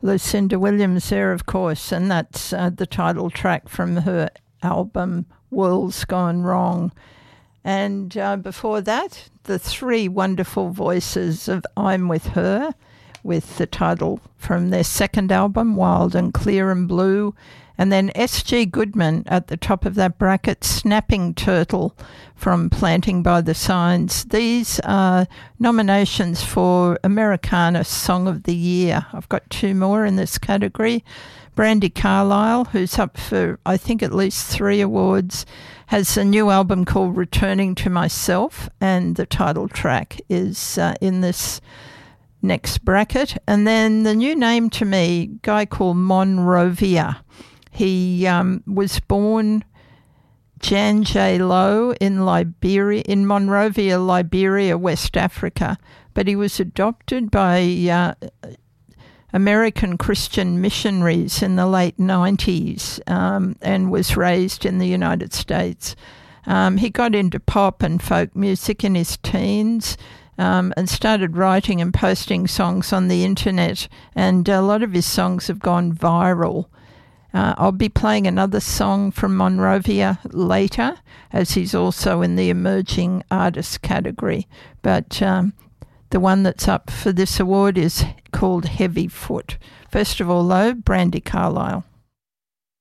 Lucinda Williams there, of course, and that's the title track from her album World's Gone Wrong. And before that, the three wonderful voices of I'm With Her, with the title from their second album, Wild and Clear and Blue. And then S.G. Goodman at the top of that bracket, Snapping Turtle from Planting by the Signs. These are nominations for Americana Song of the Year. I've got two more in this category. Brandi Carlile, who's up for, I think, at least 3 awards, has a new album called Returning to Myself, and the title track is in this next bracket. And then the new name to me, a guy called Monrovia. He was born Jan J. Low in Monrovia, Liberia, West Africa, but he was adopted by American Christian missionaries in the late 90s and was raised in the United States. He got into pop and folk music in his teens and started writing and posting songs on the internet, and a lot of his songs have gone viral. I'll be playing another song from Monrovia later, as he's also in the emerging artist category. But the one that's up for this award is called Heavy Foot. First of all, though, Brandi Carlile.